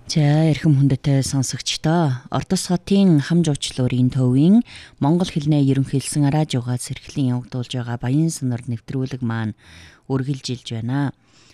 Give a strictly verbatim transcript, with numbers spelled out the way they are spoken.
За эрхэм хүндэтэй сонсогчдоо Ордос хотын хам жуулчлалын төвийн Монгол хэлний ерөнхийлсөн радиогоос эрхлэн явагдуулж байгаа Баян сонор нэвтрүүлэг маань үргэлжилж байна.